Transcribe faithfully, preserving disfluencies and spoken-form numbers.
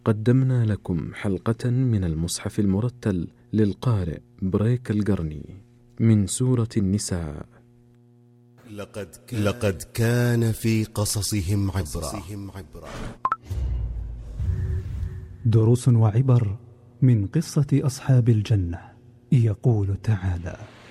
قدمنا لكم حلقة من المصحف المرتل للقارئ بريك القرني من سورة النساء. لقد كان, لقد كان في قصصهم عبرة. دروس وعبر من قصة أصحاب الجنة. يقول تعالى: